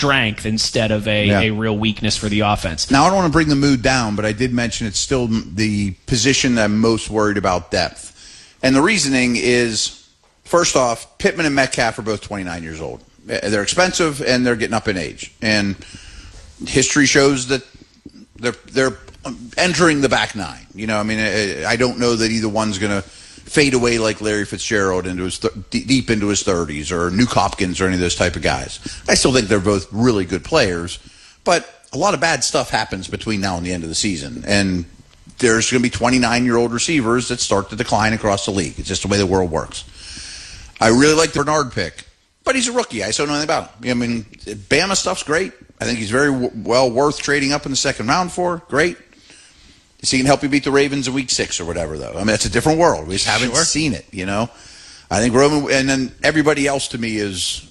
strength instead of a real weakness for the offense. Now, I don't want to bring the mood down, but I did mention it's still the position that I'm most worried about depth. And the reasoning is, first off, Pittman and Metcalf are both 29 years old. They're expensive, and they're getting up in age. And history shows that they're entering the back nine. I don't know that either one's going to fade away like Larry Fitzgerald into his deep into his 30s, or Nuke Hopkins, or any of those type of guys. I still think they're both really good players, but a lot of bad stuff happens between now and the end of the season, and there's going to be 29-year-old receivers that start to decline across the league. It's just the way the world works. I really like the Bernard pick, but he's a rookie. I still don't know anything about him. Bama stuff's great. I think he's very well worth trading up in the second round for. Great. Is he going to help you beat the Ravens in week 6 or whatever, though? That's a different world. We just haven't seen it, I think Roman, and then everybody else to me is,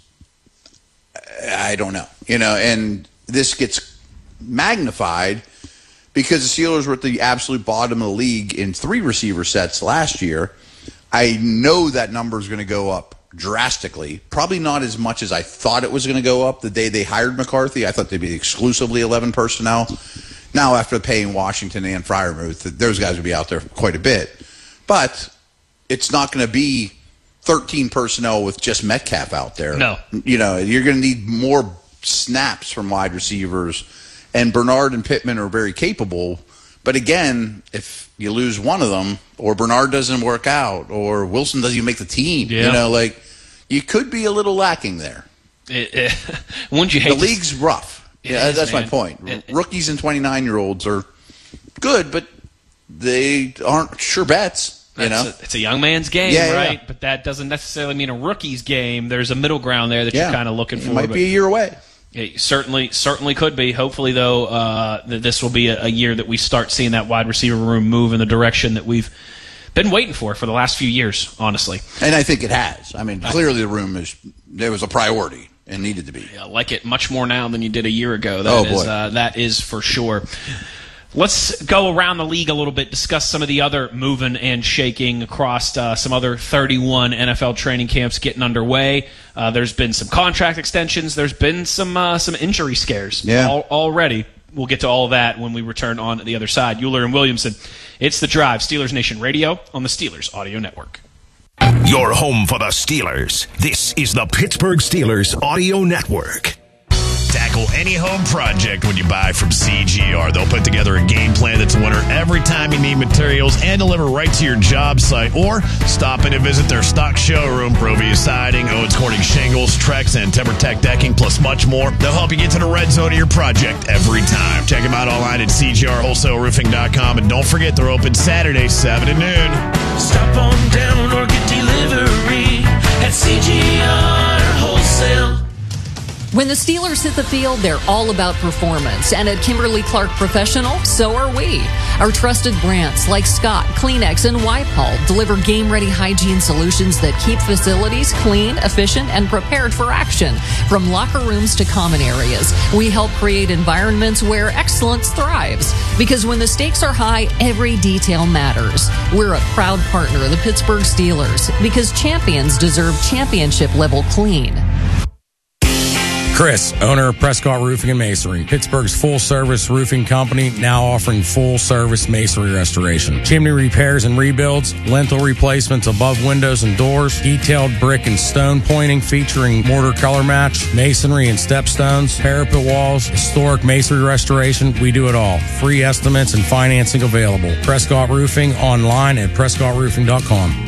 I don't know, and this gets magnified because the Steelers were at the absolute bottom of the league in 3 receiver sets last year. I know that number is going to go up drastically. Probably not as much as I thought it was going to go up the day they hired McCarthy. I thought they'd be exclusively 11 personnel. Now, after paying Washington and Freiermuth, those guys would be out there quite a bit. But it's not going to be 13 personnel with just Metcalf out there. No. You're going to need more snaps from wide receivers. And Bernard and Pittman are very capable. But again, if you lose one of them, or Bernard doesn't work out, or Wilson doesn't even make the team, you could be a little lacking there. Wouldn't you hate the league's rough. Yeah, that's my point. Rookies and 29-year-olds are good, but they aren't sure bets. It's a young man's game, right? Yeah. But that doesn't necessarily mean a rookie's game. There's a middle ground there that you're kind of looking for. It might be a year away. It certainly could be. Hopefully, though, this will be a year that we start seeing that wide receiver room move in the direction that we've been waiting for the last few years, honestly. And I think it has. Clearly the room there was a priority. And needed to be. I like it much more now than you did a year ago. That is for sure. Let's go around the league a little bit, discuss some of the other moving and shaking across some other 31 NFL training camps getting underway. There's been some contract extensions. There's been some injury scares already. We'll get to all of that when we return on the other side. Euler and Williamson. It's The Drive, Steelers Nation Radio on the Steelers Audio Network. Your home for the Steelers. This is the Pittsburgh Steelers Audio Network. Tackle any home project when you buy from CGR. They'll put together a game plan that's a winner every time you need materials and deliver right to your job site. Or stop in and visit their stock showroom. Provia Siding, Owens Corning Shingles, Trex, and TimberTech Decking, plus much more. They'll help you get to the red zone of your project every time. Check them out online at CGRWholesaleRoofing.com. And don't forget, they're open Saturday, 7 to noon. Stop on down or get delivery at CGR Wholesale. When the Steelers hit the field, they're all about performance. And at Kimberly-Clark Professional, so are we. Our trusted brands like Scott, Kleenex, and Wipe-All deliver game-ready hygiene solutions that keep facilities clean, efficient, and prepared for action. From locker rooms to common areas, we help create environments where excellence thrives. Because when the stakes are high, every detail matters. We're a proud partner of the Pittsburgh Steelers because champions deserve championship-level clean. Chris, owner of Prescott Roofing and Masonry, Pittsburgh's full-service roofing company, now offering full-service masonry restoration, chimney repairs and rebuilds, lintel replacements above windows and doors, detailed brick and stone pointing featuring mortar color match, masonry and stepstones, parapet walls, historic masonry restoration. We do it all. Free estimates and financing available. Prescott Roofing online at PrescottRoofing.com.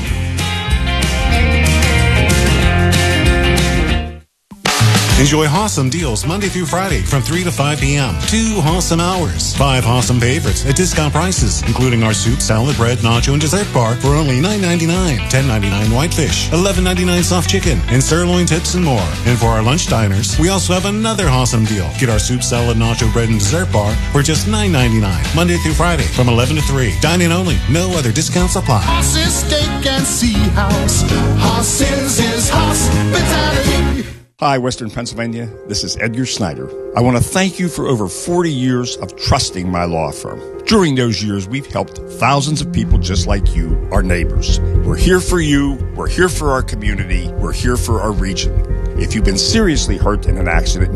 Enjoy awesome deals Monday through Friday from 3 to 5 p.m. 2 awesome hours. 5 awesome favorites at discount prices, including our soup, salad, bread, nacho, and dessert bar for only $9.99. $10.99 whitefish, $11.99 soft chicken, and sirloin tips and more. And for our lunch diners, we also have another awesome deal. Get our soup, salad, nacho, bread, and dessert bar for just $9.99. Monday through Friday from 11 to 3. Dine-in only. No other discounts apply. Hoss's Steak and Sea House. Hoss's is hospitality. Hi, Western Pennsylvania. This is Edgar Snyder. I want to thank you for over 40 years of trusting my law firm. During those years, we've helped thousands of people just like you, our neighbors. We're here for you. We're here for our community. We're here for our region. If you've been seriously hurt in an accident,